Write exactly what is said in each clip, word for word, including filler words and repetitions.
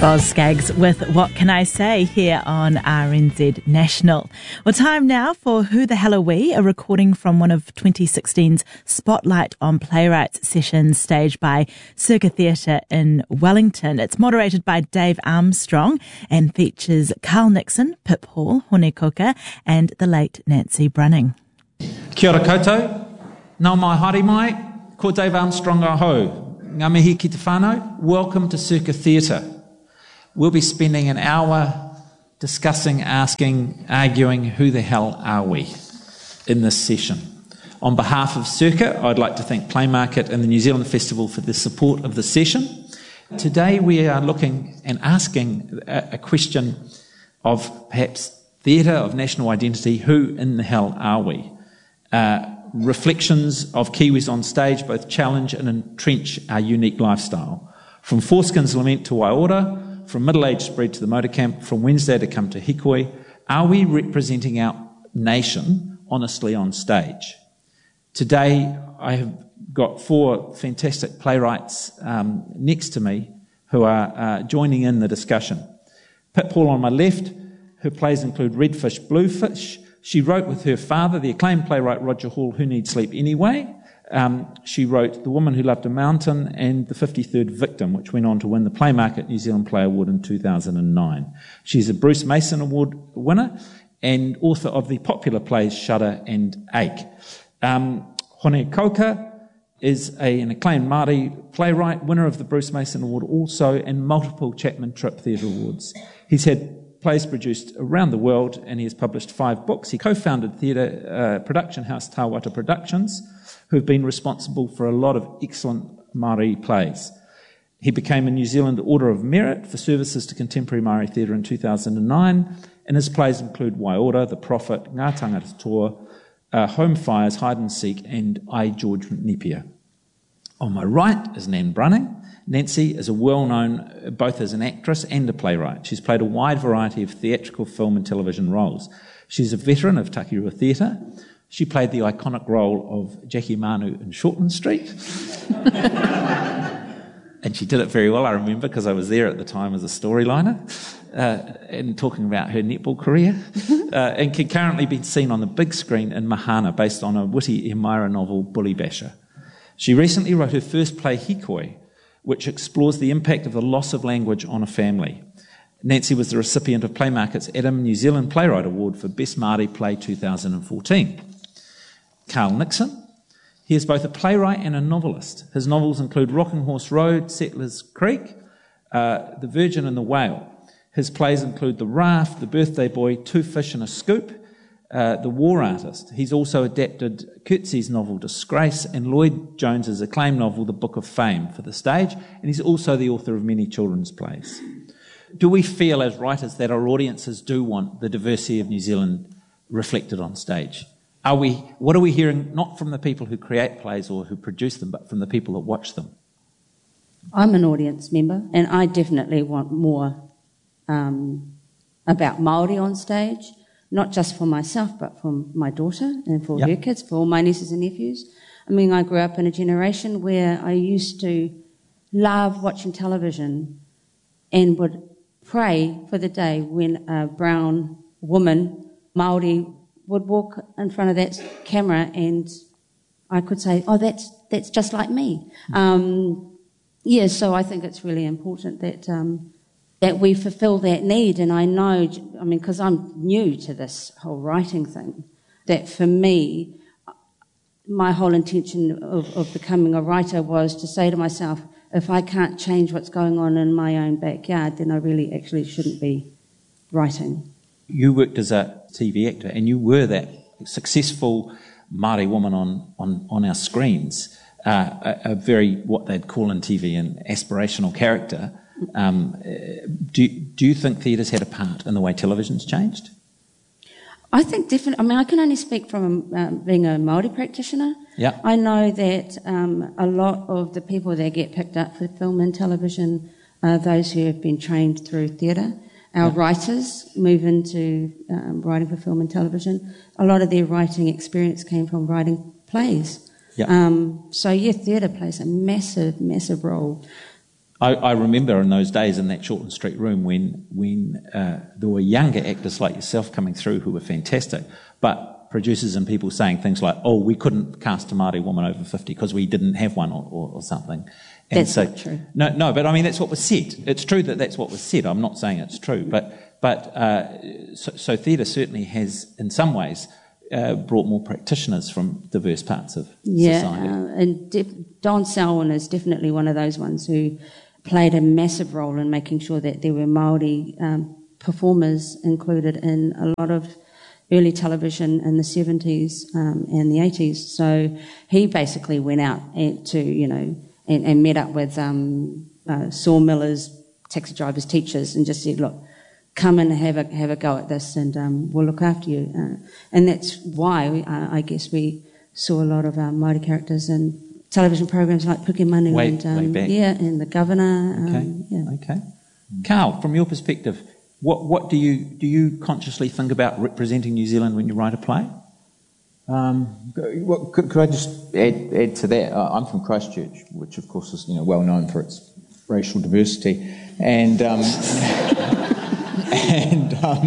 Boz Skaggs with What Can I Say here on R N Z National. Well, time now for Who the Hell Are We, a recording from one of twenty sixteen's Spotlight on Playwrights sessions staged by Circa Theatre in Wellington. It's moderated by Dave Armstrong and features Carl Nixon, Pip Hall, Hone Koka and the late Nancy Brunning. Kia ora koutou, nau mai haere mai, ko Dave Armstrong aho, ngā mihi ki te whānau, welcome to Circa Theatre. We'll be spending an hour discussing, asking, arguing, who the hell are we in this session. On behalf of Circa, I'd like to thank Playmarket and the New Zealand Festival for the support of the session. Today we are looking and asking a, a question of perhaps theatre, of national identity, who in the hell are we? Uh, reflections of Kiwis on stage both challenge and entrench our unique lifestyle. From Forskin's Lament to Waiora, from middle-aged spread to the motor camp, from Wednesday to come to Hikoi, are we representing our nation honestly on stage? Today, I have got four fantastic playwrights um, next to me who are uh, joining in the discussion. Pip Hall on my left, her plays include Redfish, Bluefish. She wrote with her father, the acclaimed playwright Roger Hall, Who Needs Sleep Anyway? Um, she wrote The Woman Who Loved a Mountain and The fifty-third Victim, which went on to win the Playmarket New Zealand Play Award in two thousand nine. She's a Bruce Mason Award winner and author of the popular plays Shudder and Ache. Um, Hone Koka is a, an acclaimed Māori playwright, winner of the Bruce Mason Award also, and multiple Chapman Tripp Theatre Awards. He's had plays produced around the world, and he has published five books. He co-founded theatre uh, production house Tawata Productions, who have been responsible for a lot of excellent Māori plays. He became a New Zealand Order of Merit for services to contemporary Māori theatre in two thousand nine, and his plays include Waiora, The Prophet, Ngā Tangata Toa, uh, Home Fires, Hide and Seek, and I, George Nepia. On my right is Nan Brunning. Nancy is a well-known both as an actress and a playwright. She's played a wide variety of theatrical, film and television roles. She's a veteran of Takirua Theatre. She played the iconic role of Jackie Manu in Shortland Street. And she did it very well, I remember, because I was there at the time as a storyliner uh, and talking about her netball career. uh, and can currently be seen on the big screen in Mahana, based on a witty Emira novel, Bully Basher. She recently wrote her first play, Hikoi, which explores the impact of the loss of language on a family. Nancy was the recipient of Playmarket's Adam New Zealand Playwright Award for Best Māori Play two thousand fourteen. Carl Nixon. He is both a playwright and a novelist. His novels include Rocking Horse Road, Settlers Creek, uh, The Virgin and the Whale. His plays include The Raft, The Birthday Boy, Two Fish and a Scoop, uh, The War Artist. He's also adapted Coetzee's novel Disgrace and Lloyd Jones's acclaimed novel The Book of Fame for the stage, and he's also the author of many children's plays. Do we feel as writers that our audiences do want the diversity of New Zealand reflected on stage? Are we? What are we hearing, not from the people who create plays or who produce them, but from the people that watch them? I'm an audience member, and I definitely want more um, about Māori on stage, not just for myself, but for my daughter and for yep. her kids, for all my nieces and nephews. I mean, I grew up in a generation where I used to love watching television and would pray for the day when a brown woman, Māori, would walk in front of that camera and I could say, oh, that's that's just like me. Um, yeah, so I think it's really important that um, that we fulfil that need. And I know, I mean, because I'm new to this whole writing thing, that for me, my whole intention of, of becoming a writer was to say to myself, if I can't change what's going on in my own backyard, then I really actually shouldn't be writing. You worked as a T V actor, and you were that successful Māori woman on, on, on our screens, uh, a, a very, what they'd call in T V, an aspirational character. Um, do, do you think theatre's had a part in the way television's changed? I think definitely. I mean, I can only speak from um, being a Māori practitioner. Yeah. I know that um, a lot of the people that get picked up for film and television are those who have been trained through theatre. Our yeah. writers move into um, writing for film and television. A lot of their writing experience came from writing plays. Yeah. Um, so, yeah, theatre plays a massive, massive role. I, I remember in those days in that Shortland Street room when when uh, there were younger actors like yourself coming through who were fantastic, but producers and people saying things like, "Oh, we couldn't cast a Māori woman over fifty because we didn't have one," or, or, or something. And that's so, not true. No, no, but I mean that's what was said. It's true that that's what was said. I'm not saying it's true, but but uh, so, so theatre certainly has, in some ways, uh, brought more practitioners from diverse parts of yeah, society. Yeah, uh, and de- Don Selwyn is definitely one of those ones who played a massive role in making sure that there were Māori um, performers included in a lot of early television in the seventies um, and the eighties. So he basically went out and to, you know, and, and met up with um, uh, sawmillers, taxi drivers, teachers, and just said, look, come and have a have a go at this, and um, we'll look after you. Uh, and that's why we, uh, I guess we saw a lot of our Māori characters in television programs like Puke Manu way, and um, way back. yeah, and The Governor. Um, Okay. yeah. Okay. Carl, from your perspective, what what do you do you consciously think about representing New Zealand when you write a play? Um, well, could, could I just add, add to that? Uh, I'm from Christchurch, which of course is you know well known for its racial diversity, and um, and um,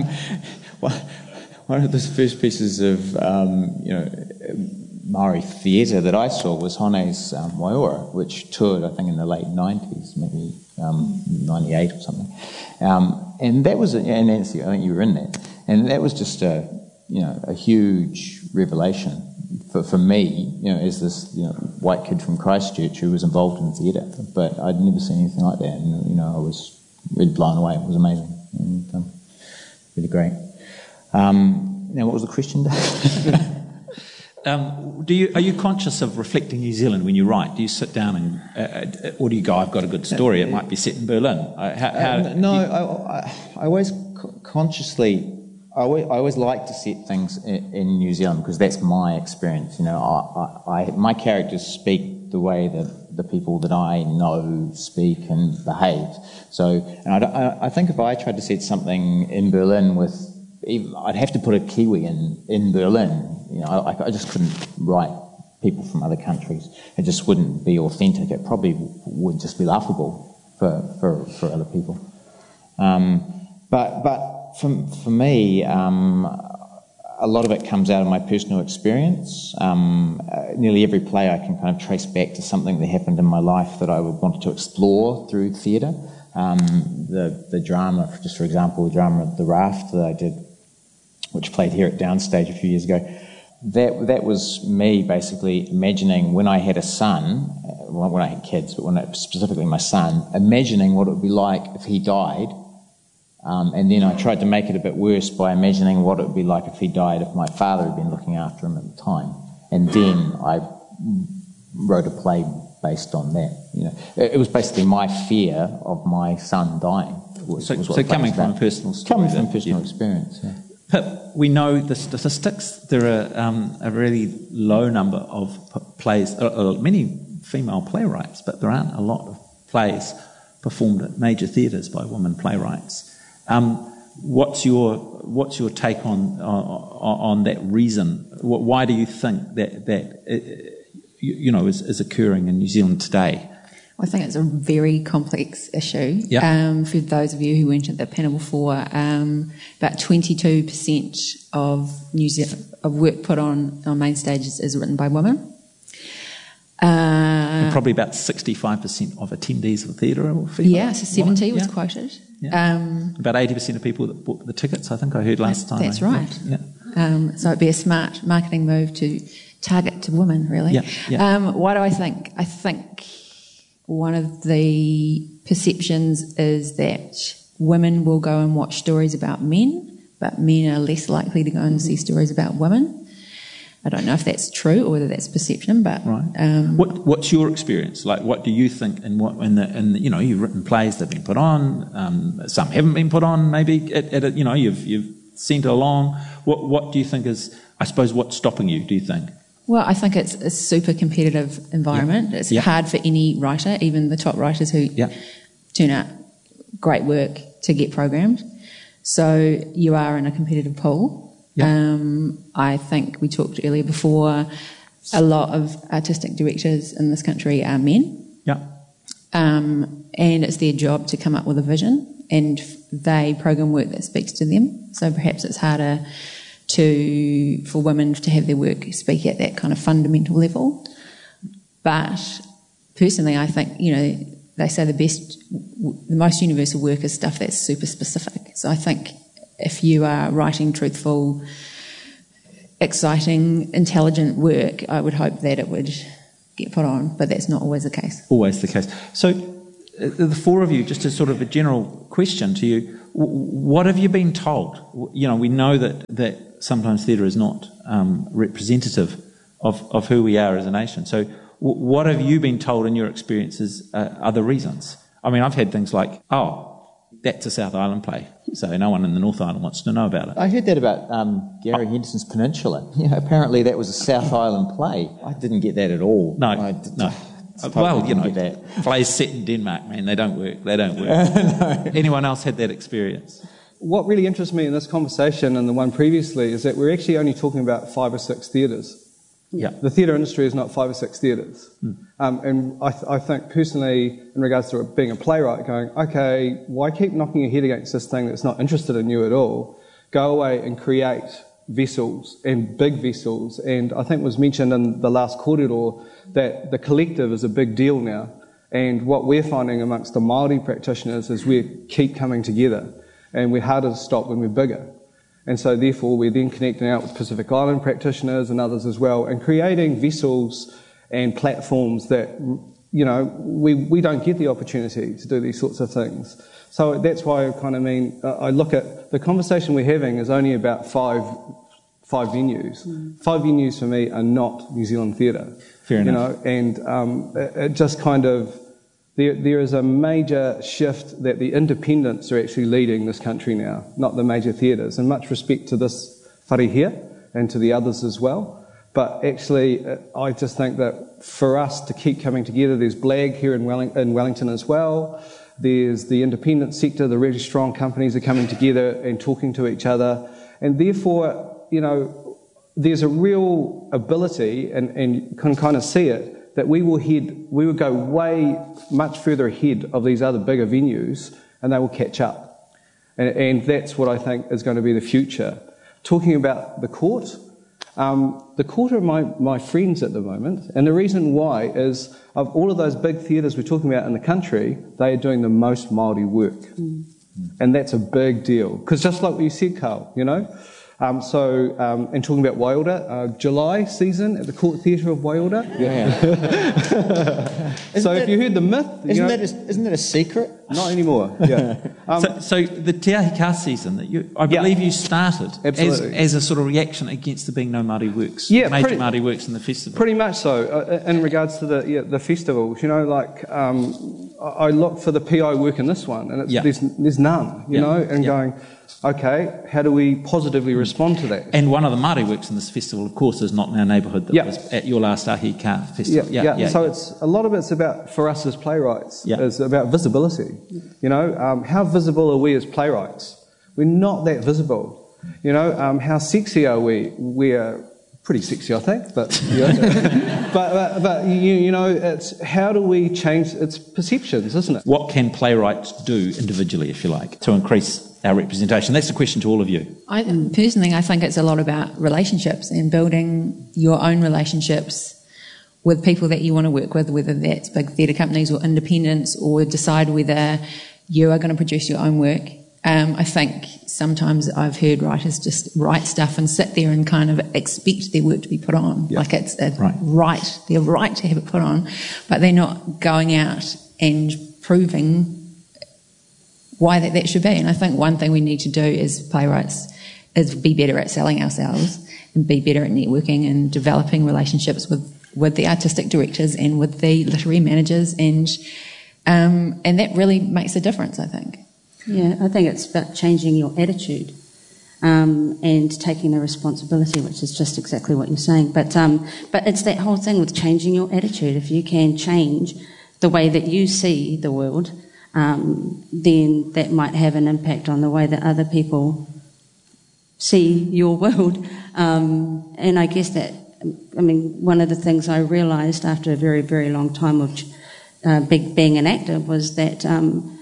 one of the first pieces of um, you know Māori theatre that I saw was Hone's um, Waiora, which toured I think in the late nineties, maybe um, ninety-eight or something, um, and that was a, and Nancy, I think you were in that, and that was just a you know a huge revelation for for me, you know, as this you know white kid from Christchurch who was involved in theatre, but I'd never seen anything like that, and you know I was really blown away. It was amazing and um, really great. Um, now, what was the question, Dave? Um, do you are you conscious of reflecting New Zealand when you write? Do you sit down and, uh, or do you go, "I've got a good story. It might be set in Berlin"? Uh, how, how, uh, no, I, I, I always consciously. I always, I always like to set things in, in New Zealand because that's my experience. You know, I, I, I, my characters speak the way that the people that I know speak and behave. So, and I, I think if I tried to set something in Berlin with, even, I'd have to put a Kiwi in in Berlin. You know, I, I just couldn't write people from other countries. It just wouldn't be authentic. It probably would just be laughable for for, for other people. Um, but but. For, for me, um, a lot of it comes out of my personal experience. Um, uh, nearly every play I can kind of trace back to something that happened in my life that I would want to explore through theatre. Um, the, the drama, just for example, the drama The Raft that I did, which played here at Downstage a few years ago, that that was me basically imagining when I had a son, when I had kids, but when I, specifically my son, imagining what it would be like if he died. Um, and then I tried to make it a bit worse by imagining what it would be like if he died if my father had been looking after him at the time. And then I wrote a play based on that. You know, it, it was basically my fear of my son dying. Was, so was what so the play coming was from about. a personal story. Coming from that, personal yeah. experience, yeah. Pip, we know the statistics. There are um, a really low number of p- plays, uh, uh, many female playwrights, but there aren't a lot of plays performed at major theatres by women playwrights. Um, what's your what's your take on on, on that reason? Why do you think that that uh, you, you know is, is occurring in New Zealand today? I think it's a very complex issue. Yep. Um, for those of you who weren't at the panel before, um, about twenty-two percent of New Zealand of work put on on main stages is written by women. Uh, and probably about sixty-five percent of attendees of theatre are female. Yeah, so seventy women. was yeah. quoted. Yeah. Um, about eighty percent of people that bought the tickets, I think I heard last time. That's I right. looked. Yeah. Um, so it'd be a smart marketing move to target to women, really. Yeah, yeah. Um, what do I think? I think one of the perceptions is that women will go and watch stories about men, but men are less likely to go and see stories about women. I don't know if that's true or whether that's perception, but right. Um, what What's your experience? Like, what do you think? And what in the in the, you know you've written plays that've been put on, um, some haven't been put on. Maybe at, at a, you know you've you've sent it along. What What do you think is? I suppose what's stopping you? Do you think? Well, I think it's a super competitive environment. Yeah. It's yeah. hard for any writer, even the top writers who yeah. turn out great work, to get programmed. So you are in a competitive pool. Yeah. Um, I think we talked earlier before, a lot of artistic directors in this country are men. Yeah. um, and it's their job to come up with a vision, and they program work that speaks to them. So perhaps it's harder to for women to have their work speak at that kind of fundamental level. But personally, I think, you know, they say the best, the most universal work is stuff that's super specific. So I think if you are writing truthful, exciting, intelligent work, I would hope that it would get put on, but that's not always the case. Always the case. So uh, the four of you, just as sort of a general question to you, w- what have you been told? You know, we know that, that sometimes theatre is not um, representative of, of who we are as a nation. So w- what have you been told in your experiences uh, are the reasons? I mean, I've had things like, oh, that's a South Island play, so no one in the North Island wants to know about it. I heard that about um, Gary oh. Henderson's Peninsula. You know, apparently that was a South Island play. I didn't get that at all. No, I d- no. Totally well, you know, that. plays set in Denmark, man, they don't work. They don't work. No. Anyone else had that experience? What really interests me in this conversation and the one previously is that we're actually only talking about five or six theatres. Yeah. The theatre industry is not five or six theatres. Mm. Um, and I, th- I think personally, in regards to being a playwright, going, okay, why keep knocking your head against this thing that's not interested in you at all? Go away and create vessels, and big vessels. And I think it was mentioned in the last kōrero that the collective is a big deal now. And what we're finding amongst the Māori practitioners is we keep coming together, and we're harder to stop when we're bigger. And so therefore we're then connecting out with Pacific Island practitioners and others as well, and creating vessels and platforms that, you know, we, we don't get the opportunity to do these sorts of things. So that's why I kind of mean, uh, I look at the conversation we're having is only about five five venues. Mm. Five venues for me are not New Zealand theatre. Fair you enough. know, and um, it, it just kind of, There, there is a major shift that the independents are actually leading this country now, not the major theatres. And much respect to this whare here and to the others as well. But actually, I just think that for us to keep coming together, there's B L A G here in, Welling, in Wellington as well. There's the independent sector, the really strong companies are coming together and talking to each other. And therefore, you know, there's a real ability, and, and you can kind of see it, that we will head, we will go way much further ahead of these other bigger venues, and they will catch up. And, and that's what I think is going to be the future. Talking about the court, um, the court are my, my friends at the moment, and the reason why is of all of those big theatres we're talking about in the country, they are doing the most Māori work. Mm. And that's a big deal. Because just like what you said, Carl, you know, Um, so, um, and talking about Waiora, uh, July season at the Court Theatre of Waiora. Yeah. So if you heard the myth... Isn't, you know, that a, isn't that a secret? Not anymore, yeah. Um, so, so the Te Ahi Ka season, that you, I believe yeah. you started as, as a sort of reaction against there being no Māori works, yeah, major pretty, Māori works in the festival. Pretty much so. Uh, in regards to the yeah, the festivals, you know, like um, I look for the P I work in this one, and it's, yeah. there's, there's none, you yeah. know, and yeah. going... Okay, how do we positively respond to that? And one of the Māori works in this festival, of course, is Not in Our Neighbourhood, that yep. was at your last Ahi Ka festival. Yeah, yeah. yeah. yeah so yeah. it's a lot of it's about, for us as playwrights, yeah. is about visibility. You know, um, how visible are we as playwrights? We're not that visible. You know, um, how sexy are we? We're pretty sexy, I think, but yeah. but, but, but you, you know, it's how do we change its perceptions, isn't it? What can playwrights do individually, if you like, to increase our representation? That's the question to all of you. I, personally, I think it's a lot about relationships and building your own relationships with people that you want to work with, whether that's big theatre companies or independents, or decide whether you are going to produce your own work. Um, I think sometimes I've heard writers just write stuff and sit there and kind of expect their work to be put on, yeah. like it's a right. right, they're right to have it put on, but they're not going out and proving why that, that should be. And I think one thing we need to do as playwrights is be better at selling ourselves and be better at networking and developing relationships with, with the artistic directors and with the literary managers, and um, and that really makes a difference, I think. Yeah, I think it's about changing your attitude um, and taking the responsibility, which is just exactly what you're saying. But um, but it's that whole thing with changing your attitude. If you can change the way that you see the world, um, then that might have an impact on the way that other people see your world. Um, and I guess that, I mean, one of the things I realised after a very, very long time of uh, big, being an actor was that um,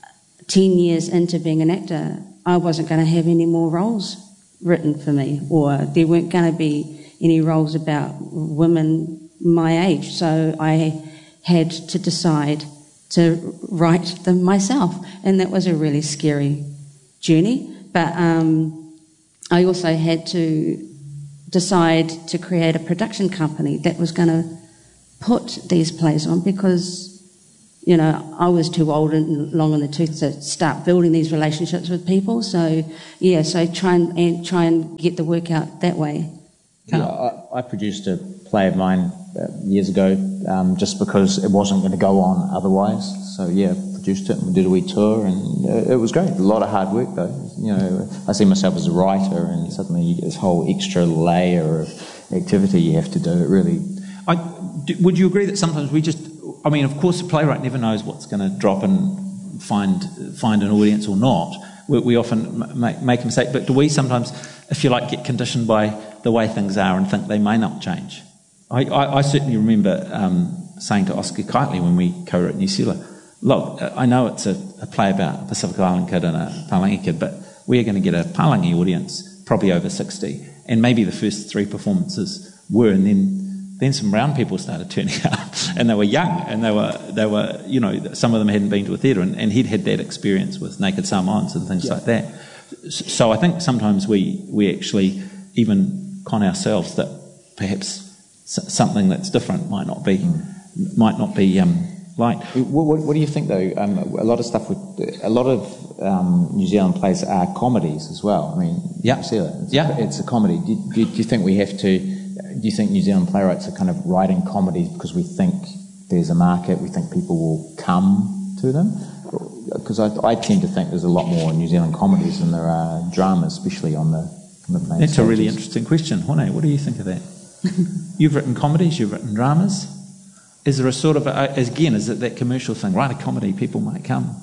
ten years into being an actor, I wasn't going to have any more roles written for me, or there weren't going to be any roles about women my age. So I had to decide to write them myself, and that was a really scary journey. But um, I also had to decide to create a production company that was going to put these plays on, because, you know, I was too old and long in the tooth to start building these relationships with people. So, yeah, so try and, and try and get the work out that way. Yeah, I, I produced a play of mine uh, years ago um, just because it wasn't going to go on otherwise. So, yeah, produced it and we did a wee tour, and uh, it was great. A lot of hard work, though. You know, I see myself as a writer, and suddenly you get this whole extra layer of activity you have to do. It really... I, do, would you agree that sometimes we just... I mean, of course, the playwright never knows what's going to drop and find find an audience or not. We, we often make, make a mistake, but do we sometimes, if you like, get conditioned by the way things are and think they may not change? I, I, I certainly remember um, saying to Oscar Kitely when we co-wrote New Zealand, look, I know it's a, a play about a Pacific Island kid and a Palangi kid, but we're going to get a Palangi audience, probably over sixty, and maybe the first three performances were, and then then some brown people started turning up, and they were young, and they were, they were, you know, some of them hadn't been to a theatre, and, and he'd had that experience with Naked Samoans and things yeah. like that. So I think sometimes we, we actually even con ourselves that perhaps something that's different might not be, mm. might not be um, like. What, what, what do you think, though? Um, a lot of stuff with a lot of um, New Zealand plays are comedies as well. I mean, yeah, you see that? It's, yeah. it's a comedy. Do, do, do you think we have to? Do you think New Zealand playwrights are kind of writing comedies because we think there's a market, we think people will come to them? Because I, I tend to think there's a lot more New Zealand comedies than there are dramas, especially on the, on the main That's stages. A really interesting question. Hone, what do you think of that? You've written comedies, you've written dramas. Is there a sort of, a, again, is it that commercial thing? Write a comedy, people might come.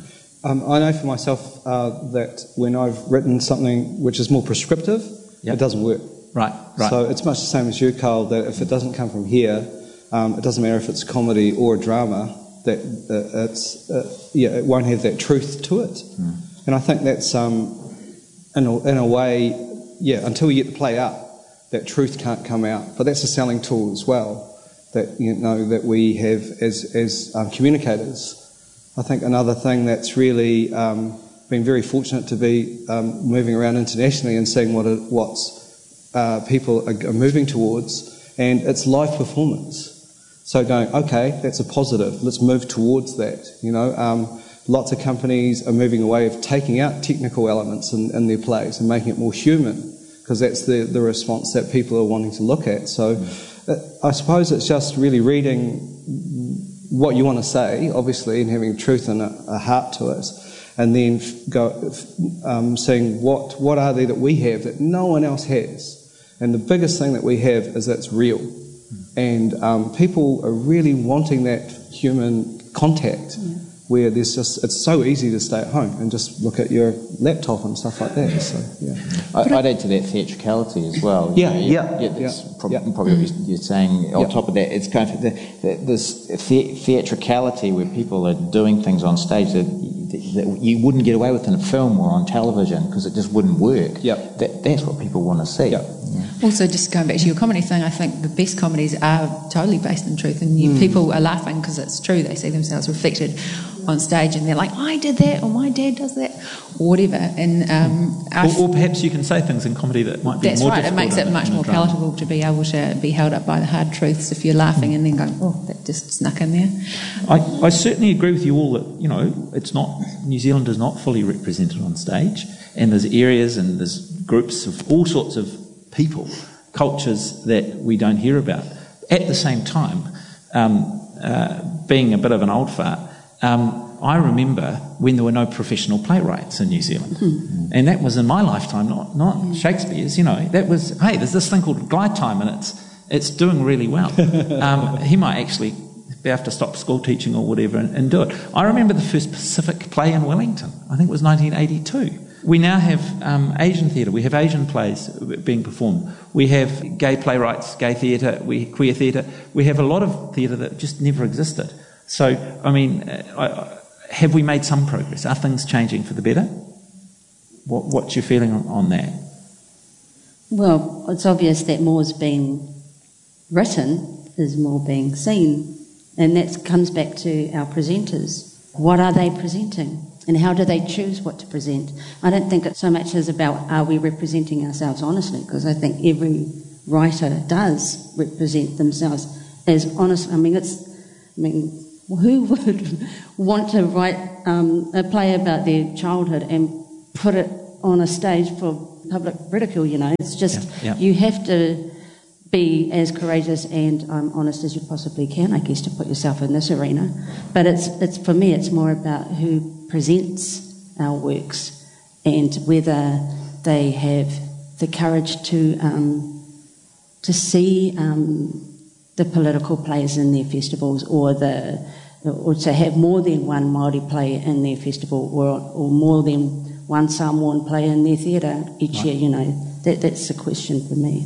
Um, I know for myself uh, that when I've written something which is more prescriptive, yep. it doesn't work. Right, right. So it's much the same as you, Carl, that if it doesn't come from here, um, it doesn't matter if it's comedy or a drama, that uh, it's, uh, yeah, it won't have that truth to it. Mm. And I think that's, um, in, a, in a way, yeah, until we get the play up, that truth can't come out. But that's a selling tool as well, that, you know, that we have as, as um, communicators. I think another thing that's really um, been very fortunate to be um, moving around internationally and seeing what it, what's Uh, people are, are moving towards, and it's live performance. So going, okay, that's a positive, let's move towards that. You know, um, lots of companies are moving away of taking out technical elements in, in their plays and making it more human, because that's the, the response that people are wanting to look at. So uh, I suppose it's just really reading what you want to say, obviously, and having truth and a, a heart to it, and then go um, seeing what, what are they that we have that no one else has. And the biggest thing that we have is that it's real. And um, people are really wanting that human contact, yeah. where there's just, it's so easy to stay at home and just look at your laptop and stuff like that. So, yeah. I, I'd add to that theatricality as well. Yeah, know, yeah. yeah, that's yeah. prob- yeah. probably what you're saying. On yeah. top of that, it's kind of the, the, this the- theatricality where people are doing things on stage that, that you wouldn't get away with in a film or on television because it just wouldn't work. Yep. That, that's what people want to see. Yep. Yeah. Also, just going back to your comedy thing, I think the best comedies are totally based in truth, and you, mm. people are laughing because it's true. They see themselves reflected on stage, and they're like, "I did that," or "My dad does that," or whatever. And um, or, or perhaps you can say things in comedy that might be that's more right. It difficult makes it much more drama. palatable to be able to be held up by the hard truths if you're laughing mm. and then going, "Oh, that just snuck in there." I, I certainly agree with you all that, you know, it's not, New Zealand is not fully represented on stage, and there's areas and there's groups of all sorts of people, cultures that we don't hear about. At the same time, um, uh, being a bit of an old fart, um, I remember when there were no professional playwrights in New Zealand. Mm. And that was in my lifetime, not not mm. Shakespeare's, you know. That was, hey, there's this thing called Glide Time, and it's it's doing really well. um, he might actually be able to stop school teaching or whatever and, and do it. I remember the first Pacific play in Wellington. I think it was nineteen eighty-two. We now have um, Asian theatre. We have Asian plays being performed. We have gay playwrights, gay theatre, we queer theatre. We have a lot of theatre that just never existed. So, I mean, I, I, have we made some progress? Are things changing for the better? What, what's your feeling on, on that? Well, it's obvious that more's being written, is more being seen, and that comes back to our presenters. What are they presenting, and how do they choose what to present? I don't think it so much is about are we representing ourselves honestly, because I think every writer does represent themselves as honest. I mean, it's, I mean, who would want to write um, a play about their childhood and put it on a stage for public ridicule, you know? It's just, yeah, yeah. You have to be as courageous and um, honest as you possibly can, I guess, to put yourself in this arena. But it's, it's for me, it's more about who presents our works and whether they have the courage to um, to see um, the political plays in their festivals, or the or to have more than one Māori play in their festival, or or more than one Samoan play in their theatre each right. year. You know, that that's the question for me.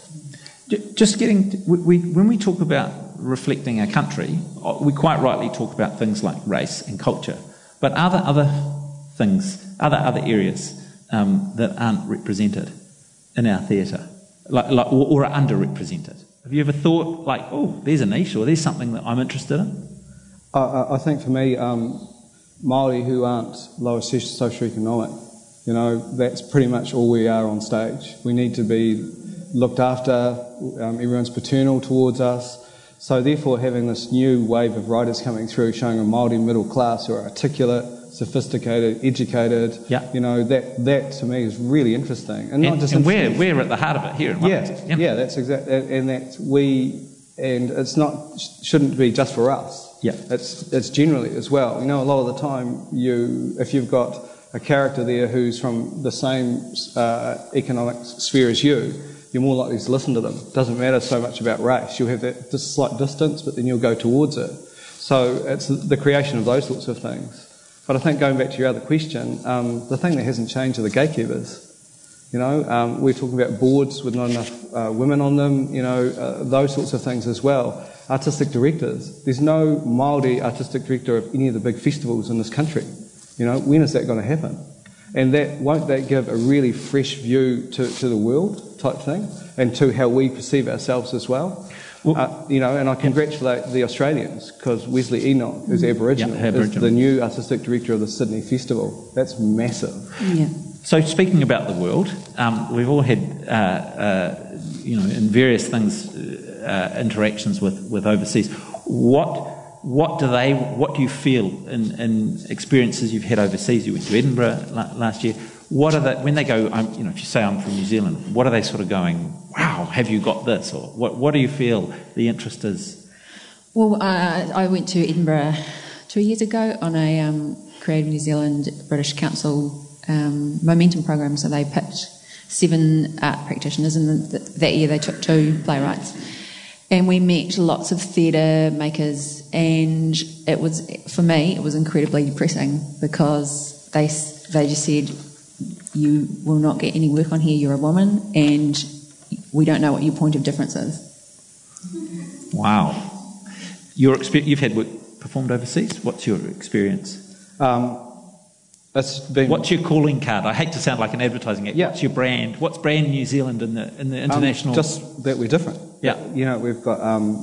Just getting, to, we, when we talk about reflecting our country, we quite rightly talk about things like race and culture, but are there other things, other other areas um, that aren't represented in our theatre, like, like, or, or are underrepresented? Have you ever thought, like, oh, there's a niche, or there's something that I'm interested in? I, I think for me, um, Māori who aren't lower socioeconomic, you know, that's pretty much all we are on stage. We need to be looked after, um, everyone's paternal towards us. So therefore having this new wave of writers coming through showing a Māori middle class who are articulate, sophisticated, educated, yeah. you know, that that to me is really interesting. And, not and, just and we're, we're at the heart of it here in Wellington. Yeah, yeah, yeah, that's exactly, and, and that we, and it's not, shouldn't be just for us. Yeah. It's, it's generally as well. You know, a lot of the time you, if you've got a character there who's from the same uh, economic sphere as you, you're more likely to listen to them. It doesn't matter so much about race. You'll have that just slight distance, but then you'll go towards it. So it's the creation of those sorts of things. But I think going back to your other question, um, the thing that hasn't changed are the gatekeepers. You know, um, we're talking about boards with not enough uh, women on them, you know, uh, those sorts of things as well. Artistic directors. There's no Māori artistic director of any of the big festivals in this country. You know, when is that going to happen? And that won't that give a really fresh view to, to the world type thing, and to how we perceive ourselves as well. well uh, you know, and I congratulate the Australians, because Wesley Enoch, who's Aboriginal, yeah, Aboriginal, is the new artistic director of the Sydney Festival. That's massive. Yeah. So speaking about the world, um, we've all had, uh, uh, you know, in various things, uh, interactions with, with overseas. What What do they? What do you feel in, in experiences you've had overseas? You went to Edinburgh la- last year. What are they when they go? Um, you know, if you say I'm from New Zealand, what are they sort of going? Wow, have you got this? Or what? What do you feel the interest is? Well, uh, I went to Edinburgh two years ago on a um, Creative New Zealand British Council um, momentum program. So they picked seven art practitioners, and the, that year they took two playwrights. And we met lots of theatre makers, and it was, for me, it was incredibly depressing, because they they just said, you will not get any work on here, you're a woman, and we don't know what your point of difference is. Wow. Your exper- you've had work performed overseas. What's your experience? Um, it's been What's your calling card? I hate to sound like an advertising act. Yeah. What's your brand? What's brand New Zealand in the in the international? Um, just that we're different. Yeah. You know, we've got um,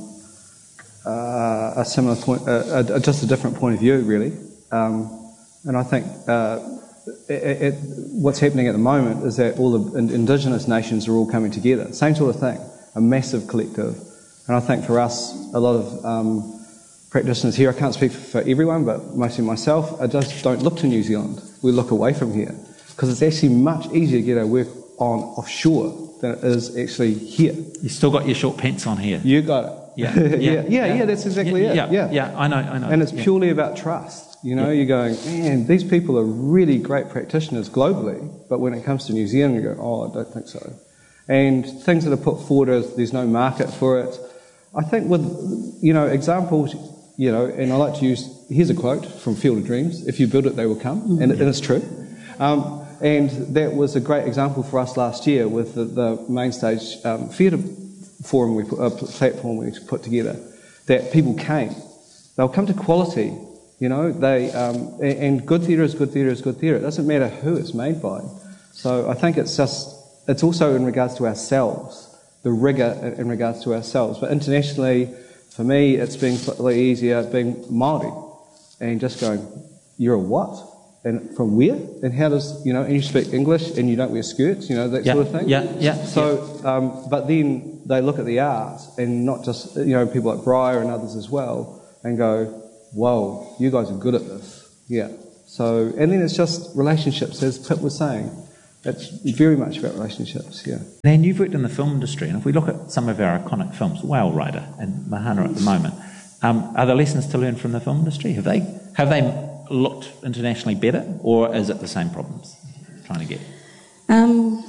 uh, a similar point, uh, a, just a different point of view, really. Um, and I think uh, it, it, what's happening at the moment is that all the indigenous nations are all coming together. Same sort of thing, a massive collective. And I think for us, a lot of um, practitioners here, I can't speak for everyone, but mostly myself, I just don't look to New Zealand. We look away from here, because it's actually much easier to get our work on offshore than it is actually here. You still got your short pants on here. You got it. Yeah, yeah, yeah, yeah, yeah, yeah, that's exactly yeah, it. Yeah, yeah, yeah, I know, I know. And it's yeah. purely about trust. You know, yeah. You're going, man, these people are really great practitioners globally, but when it comes to New Zealand, you go, oh, I don't think so. And things that are put forward as there's no market for it. I think with, you know, examples, you know, and I like to use, here's a quote from Field of Dreams, if you build it, they will come, mm-hmm. and, and it's true. Um, and that was a great example for us last year with the, the main stage um, theatre forum, we put, uh, platform we put together, that people came. they'll come to quality. You know, they um, and, and good theatre is good theatre is good theatre. It doesn't matter who it's made by. So I think it's just it's also in regards to ourselves, the rigour in regards to ourselves. But internationally, for me, it's been slightly easier being Māori and just going, you're a what? And from where? And how does, you know, and you speak English and you don't wear skirts, you know, that yeah, sort of thing. Yeah, yeah. So, yeah. Um, but then they look at the art and not just, you know, people like Briar and others as well and go, whoa, you guys are good at this. Yeah. So, and then it's just relationships, as Pip was saying. It's very much about relationships, yeah. Nan, you've worked in the film industry, and if we look at some of our iconic films, Whale Rider and Mahana at the moment, um, are there lessons to learn from the film industry? Have they have they looked internationally better, or is it the same problems trying to get? Um,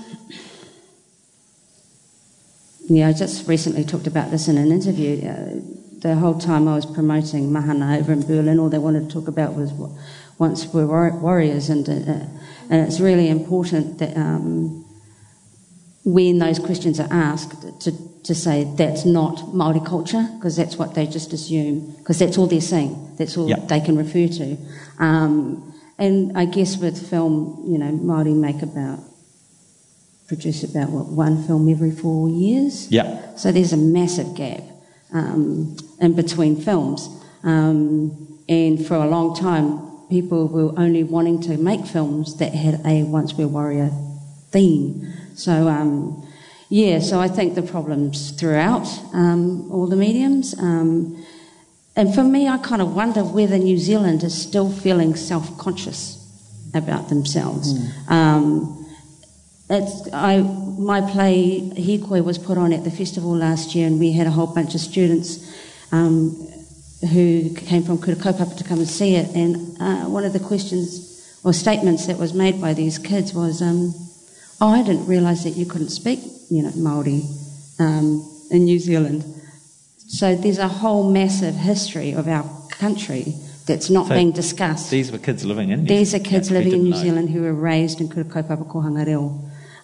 yeah, I just recently talked about this in an interview. Uh, the whole time I was promoting Mahana over in Berlin, all they wanted to talk about was once we're warriors, and uh, and it's really important that um, when those questions are asked to to say that's not Māori culture, because that's what they just assume, because that's all they're saying, that's all yep. they can refer to. Um, and I guess with film, you know, Māori make about, produce about, what, one film every four years? Yeah. So there's a massive gap um, in between films. Um, and for a long time, people were only wanting to make films that had a Once We're Warrior theme. So, um, yeah, so I think the problem's throughout um, all the mediums. Um, and for me, I kind of wonder whether New Zealand is still feeling self-conscious about themselves. Mm. Um, it's, I, my play, Hikoi, was put on at the festival last year, and we had a whole bunch of students um, who came from Kura Kaupapa to come and see it. And uh, one of the questions or statements that was made by these kids was, um, oh, I didn't realise that you couldn't speak, you know, Māori um, in New Zealand. So there's a whole massive history of our country that's not so being discussed. These were kids living in New These are kids yeah, living in New know. Zealand who were raised in Kura Kaupapa Kohanga Reo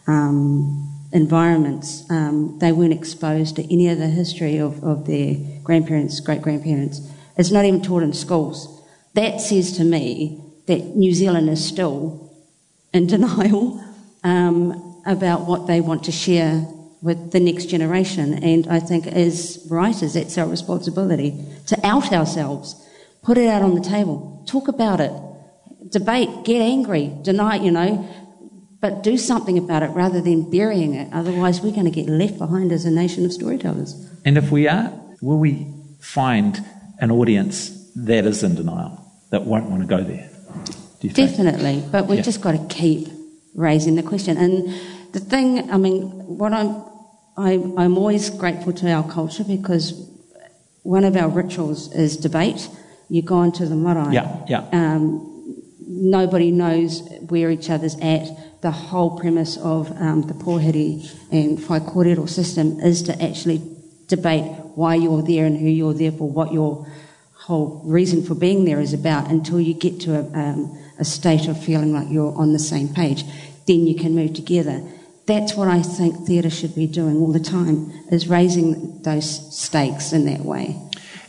um, environments. Um, they weren't exposed to any of the history of, of their grandparents, great-grandparents. It's not even taught in schools. That says to me that New Zealand is still in denial um, about what they want to share with the next generation. And I think as writers, that's our responsibility, to out ourselves, put it out on the table, talk about it, debate, get angry, deny, you know, but do something about it rather than burying it. Otherwise, we're going to get left behind as a nation of storytellers. And if we are, will we find an audience that is in denial, that won't want to go there? Do you think? Definitely, but we've yeah. just got to keep raising the question. And the thing, I mean, what I'm, I, I'm always grateful to our culture, because one of our rituals is debate. You go into the marae. Yeah, yeah. Um, nobody knows where each other's at. The whole premise of um, the Pōheri and Whai Kōrero system is to actually debate why you're there and who you're there for, what your whole reason for being there is about, until you get to a, um, a state of feeling like you're on the same page. Then you can move together. That's what I think theatre should be doing all the time, is raising those stakes in that way.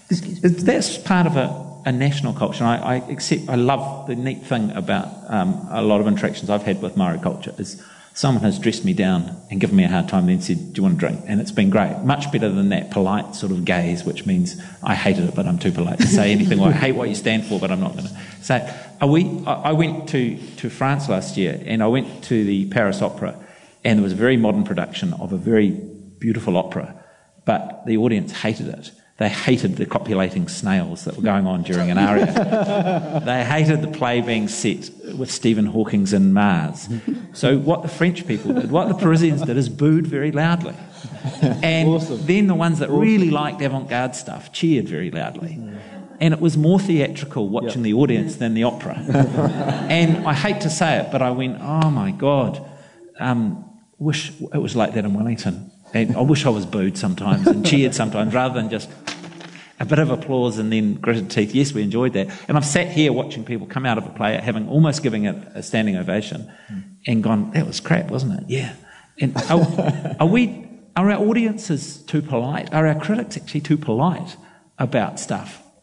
That's part of a, a national culture. I, I accept. I love the neat thing about um, a lot of interactions I've had with Māori culture is someone has dressed me down and given me a hard time, then said, "Do you want a drink?" And it's been great. Much better than that polite sort of gaze, which means I hated it, but I'm too polite to say anything. Or I hate what you stand for, but I'm not going to say. Are we? I went to to France last year, and I went to the Paris Opera, and there was a very modern production of a very beautiful opera, but the audience hated it. They hated the copulating snails that were going on during an aria. They hated the play being set with Stephen Hawking's in Mars. So what the French people did, what the Parisians did, is booed very loudly. And awesome. Then the ones that awesome. really liked avant-garde stuff cheered very loudly. And it was more theatrical watching yep. the audience than the opera. And I hate to say it, but I went, oh my God, um, wish it was like that in Wellington. And I wish I was booed sometimes and cheered sometimes, rather than just a bit of applause and then gritted teeth. Yes, we enjoyed that. And I've sat here watching people come out of a play, having almost giving it a standing ovation, mm. and gone, that was crap, wasn't it? Yeah. And are, are we? Are our audiences too polite? Are our critics actually too polite about stuff?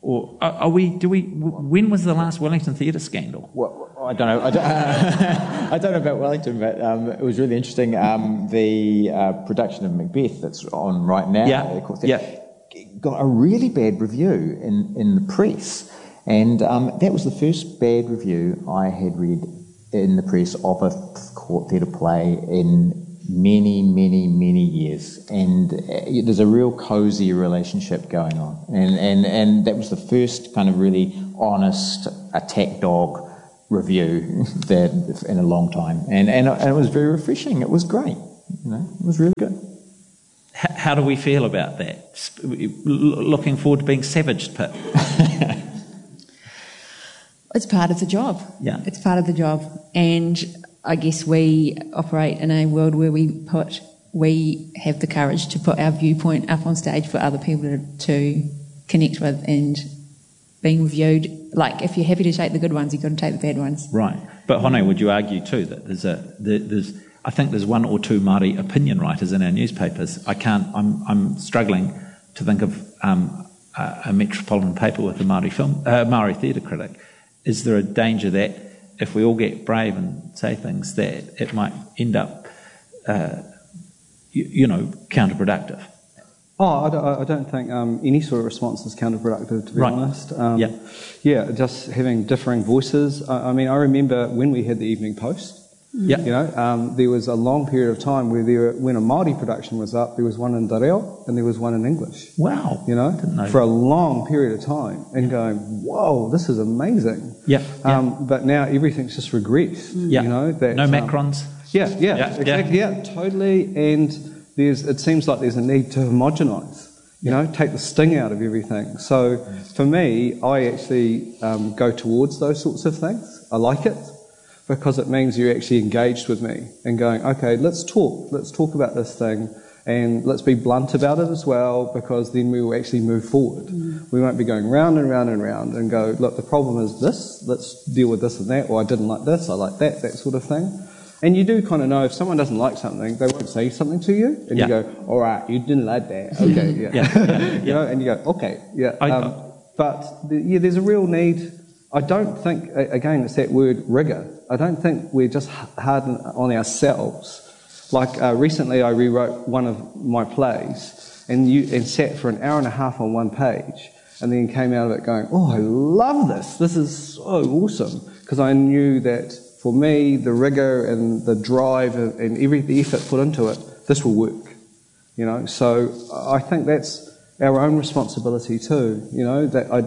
or are, are we? Do we? When was the last Wellington Theatre scandal? Well, I don't know. I don't, I don't know about Wellington, but um, it was really interesting. Um, the uh, production of Macbeth that's on right now, Yeah, of course, yeah. got a really bad review in, in the press. And um, that was the first bad review I had read in the press of a court theatre play in many, many, many years. And uh, there's a real cosy relationship going on. And, and, and that was the first kind of really honest attack dog review that in a long time. And, and, and it was very refreshing. It was great. You know, it was really good. How do we feel about that? Looking forward to being savaged, Pip. It's part of the job. Yeah. It's part of the job. And I guess we operate in a world where we put, we have the courage to put our viewpoint up on stage for other people to, to connect with, and being reviewed. Like, if you're happy to take the good ones, you've got to take the bad ones. Right. But Hone, would you argue too that there's a, there's, I think there's one or two Māori opinion writers in our newspapers. I can't, I'm, I'm struggling to think of um, a, a metropolitan paper with a Māori film, uh, Māori theatre critic. Is there a danger that if we all get brave and say things, that it might end up, uh, you, you know, counterproductive? Oh, I don't, I don't think um, any sort of response is counterproductive, to be Right. honest. Um, Yeah. Yeah, just having differing voices. I, I mean, I remember when we had the Evening Post. Yeah. You know, um, there was a long period of time where there, when a Māori production was up, there was one in te reo and there was one in English. Wow. You know, Didn't know for a long period of time, and going, whoa, this is amazing. Yeah. yeah. Um, but now everything's just regressed. yeah. You know, that, no um, macrons. Yeah, yeah, Yeah, exactly, yeah. totally. And there's, it seems like there's a need to homogenise. You know, take the sting out of everything. So for me, I actually um, go towards those sorts of things. I like it, because it means you're actually engaged with me and going, okay, let's talk. Let's talk about this thing, and let's be blunt about it as well, because then we will actually move forward. Mm. We won't be going round and round and round and go, look, the problem is this, let's deal with this and that, or I didn't like this, I like that, that sort of thing. And you do kind of know if someone doesn't like something, they won't say something to you, and Yeah. you go, all right, you didn't like that, okay, yeah. Yeah, yeah, yeah. You know, and you go, okay, yeah. I- Um, but the, yeah, there's a real need. I don't think, again, it's that word rigour. I don't think we're just hard on ourselves. Like uh, recently I rewrote one of my plays and, you, and sat for an hour and a half on one page, and then came out of it going, oh, I love this. This is so awesome. Because I knew that for me, the rigour and the drive and, and every the effort put into it, this will work. You know, so I think that's our own responsibility too. You know, that I,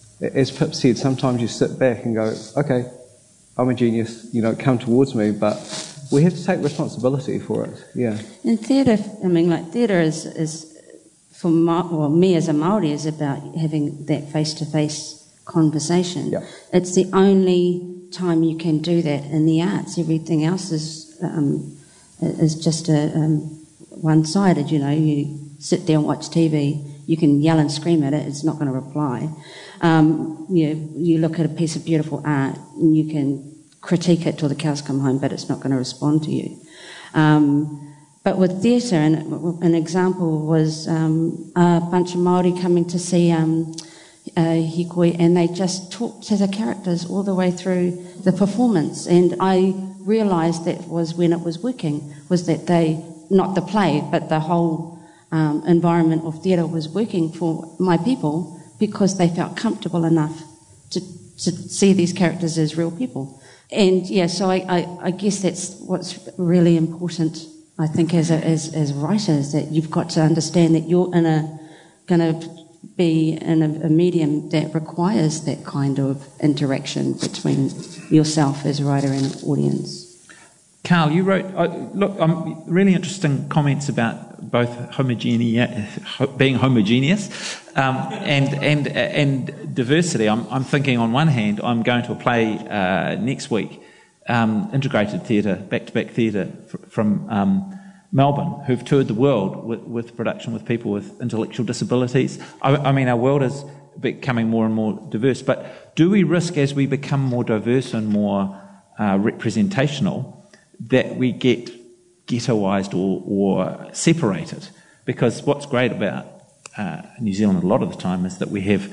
as Pip said, sometimes you sit back and go, okay, I'm a genius, you know, come towards me, but we have to take responsibility for it, yeah. In theatre, I mean, like, theatre is, is for Ma- well, me as a Māori, is about having that face-to-face conversation. Yeah. It's the only time you can do that in the arts. Everything else is um, is just a, um, one-sided, you know. You sit there and watch T V, you can yell and scream at it, it's not going to reply. Um, you, you look at a piece of beautiful art and you can critique it till the cows come home, but it's not going to respond to you. Um, but with theatre, and an example was um, a bunch of Māori coming to see um, uh, Hikoi, and they just talked to the characters all the way through the performance. And I realised that was when it was working, was that they, not the play, but the whole um, environment of theatre was working for my people, because they felt comfortable enough to, to see these characters as real people. And yeah, so I, I, I guess that's what's really important, I think, as a, as, as writers, that you've got to understand that you're in a going to be in a, a medium that requires that kind of interaction between yourself as a writer and audience. Carl, you wrote, uh, look, um, really interesting comments about both homogene- being homogeneous um, and and and diversity. I'm, I'm thinking, on one hand, I'm going to a play uh, next week, um, integrated theatre, back-to-back theatre f- from um, Melbourne, who've toured the world with, with production with people with intellectual disabilities. I, I mean, our world is becoming more and more diverse, but do we risk, as we become more diverse and more uh, representational, that we get ghettoised or, or separated? Because what's great about uh, New Zealand a lot of the time is that we have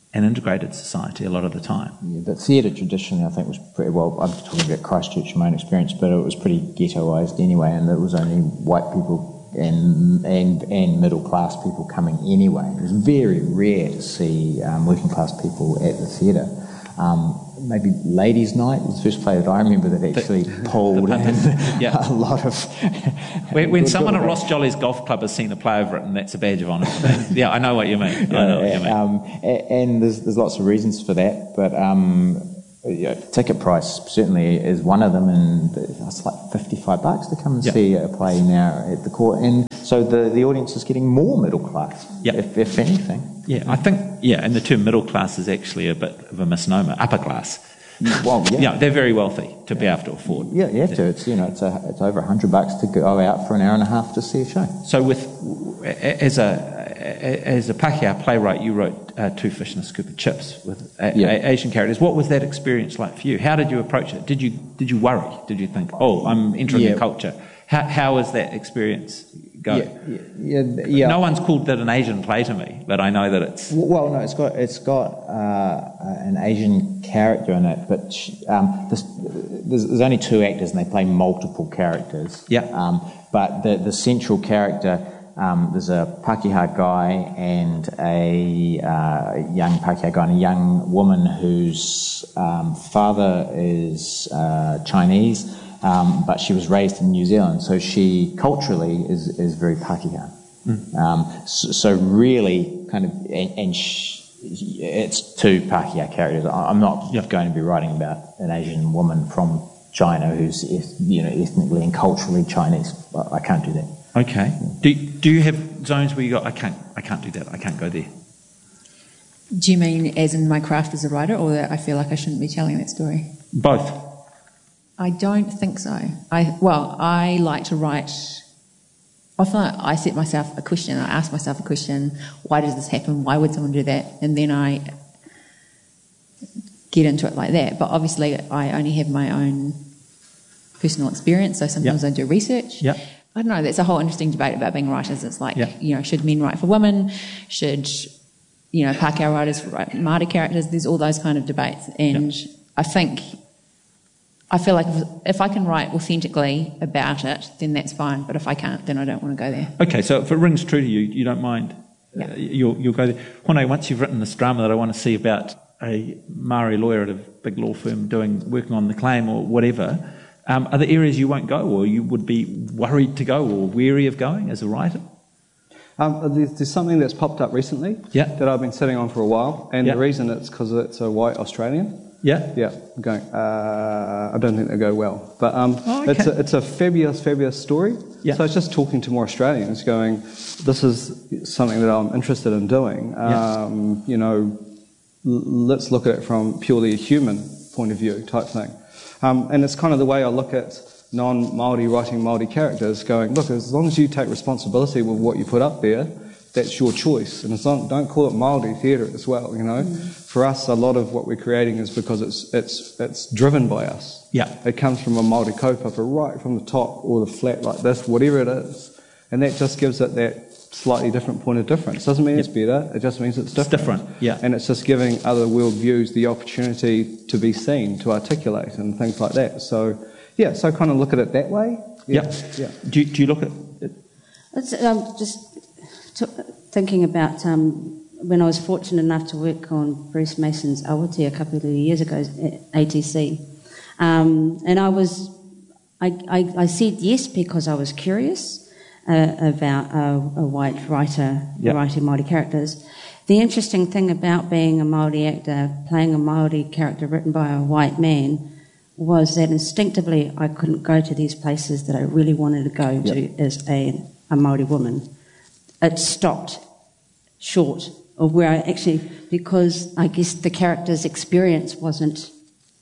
an integrated society a lot of the time. Yeah, but theatre traditionally, I think, was pretty well. I'm talking about Christchurch, my own experience, but it was pretty ghettoised anyway, and it was only white people and and and middle class people coming anyway. It was very rare to see um, working class people at the theatre. Um, maybe Ladies' Night was the first play that I remember that actually the, pulled the in yeah. a lot of... when when someone at Ross Jolly's golf club has seen a play I've written, that's a badge of honour. Yeah, I know what you mean. I know what you mean. Um, and there's, there's lots of reasons for that, but um, yeah, ticket price certainly is one of them, and it's like fifty-five bucks to come and yep. see a play now at the court. And so the, the audience is getting more middle class, yep. if, if anything. Yeah, I think, yeah, and the term middle class is actually a bit of a misnomer. Upper class. Well, yeah. yeah, they're very wealthy to yeah. be able to afford. Yeah, you have to. It's, you know, it's, a, it's over a hundred bucks to go out for an hour and a half to see a show. So with, as a as a Pākehā playwright, you wrote uh, Two Fish and a Scoop of Chips with a, yeah. a, Asian characters. What was that experience like for you? How did you approach it? Did you did you worry? Did you think, oh, I'm entering yeah. a culture? How how was that experience go? Yeah, yeah, yeah, yeah. No one's called that an Asian play to me, but I know that it's... Well, no, it's got it's got uh, an Asian character in it, but um, this, there's, there's only two actors and they play multiple characters. Yeah. Um, but the, the central character, um, there's a Pākehā guy and a uh, young Pākehā guy and a young woman whose um, father is uh, Chinese, Um, but she was raised in New Zealand, so she culturally is, is very Pākehā. Mm. Um, so, so really, kind of, and, and sh- it's two Pākehā characters. I'm not yeah. going to be writing about an Asian woman from China who's, you know, ethnically and culturally Chinese. I can't do that. Okay. Yeah. Do do you have zones where you go, I can't, I can't do that. I can't go there. Do you mean as in my craft as a writer, or that I feel like I shouldn't be telling that story? Both. I don't think so. I well, I like to write. Often I set myself a question. I ask myself a question: why does this happen? Why would someone do that? And then I get into it like that. But obviously, I only have my own personal experience. So sometimes yep. I do research. Yeah. I don't know. That's a whole interesting debate about being writers. It's like, yep. you know, should men write for women? Should, you know, Pākehā writers write Māori characters? There's all those kind of debates, and yep. I think. I feel like if, if I can write authentically about it, then that's fine. But if I can't, then I don't want to go there. Okay, so if it rings true to you, you don't mind. Yeah. Uh, you'll, you'll go there. Hone, once you've written this drama that I want to see about a Māori lawyer at a big law firm doing working on the claim or whatever, um, are there areas you won't go, or you would be worried to go or wary of going as a writer? Um, there's, there's something that's popped up recently yeah. that I've been sitting on for a while, and yeah. the reason it's because it's a white Australian. Yeah, yeah. I'm going. Uh, I don't think they go well, but um, oh, okay. it's a, it's a fabulous, fabulous story. Yeah. So it's just talking to more Australians, going, this is something that I'm interested in doing. Um, yeah. You know, l- let's look at it from purely a human point of view, type thing. Um, and it's kind of the way I look at non-Māori writing Māori characters, going, look, as long as you take responsibility with what you put up there, that's your choice. And it's not, don't call it Māori theatre as well, you know. Mm. For us, a lot of what we're creating is because it's it's it's driven by us. Yeah. It comes from a Māori kaupapa right from the top, or the flat like this, whatever it is. And that just gives it that slightly different point of difference. Doesn't mean yep. it's better, it just means it's different. It's different, yeah. And it's just giving other worldviews the opportunity to be seen, to articulate and things like that. So, yeah, so kind of look at it that way. Yeah. Yep. yeah. Do, you, do you look at it? It's um, just... T- thinking about um, when I was fortunate enough to work on Bruce Mason's Awati a couple of years ago at A T C, um, and I was, I, I, I said yes because I was curious uh, about a, a white writer yep. writing Māori characters. The interesting thing about being a Māori actor, playing a Māori character written by a white man, was that instinctively I couldn't go to these places that I really wanted to go yep. to as a, a Māori woman. It stopped short of where I actually, because I guess the character's experience wasn't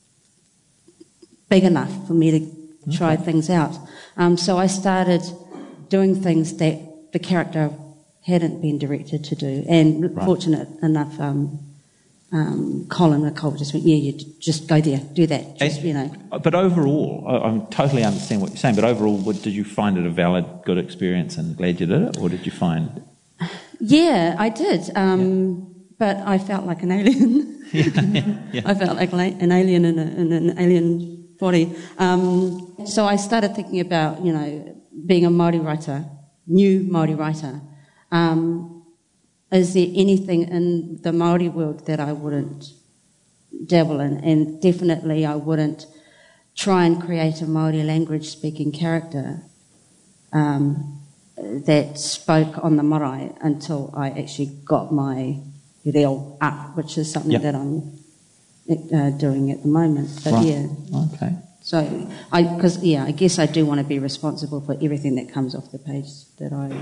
big enough for me to try okay. things out. Um, so I started doing things that the character hadn't been directed to do. And right. fortunate enough, um, um, Colin Nicole just went, yeah, you just go there, do that, just, and, you know. But overall, I, I totally understand what you're saying, but overall, what, did you find it a valid, good experience and glad you did it, or did you find... Yeah, I did. Um, but I felt like an alien. yeah, yeah. I felt like an alien in, a, in an alien body. Um, so I started thinking about, you know, being a Māori writer, new Māori writer. Um, is there anything in the Māori world that I wouldn't dabble in? And definitely I wouldn't try and create a Māori language speaking character um, that spoke on the marae until I actually got my reo up, which is something Yep. that I'm uh, doing at the moment. But Right. yeah, Okay. so I, because yeah, I guess I do want to be responsible for everything that comes off the page that I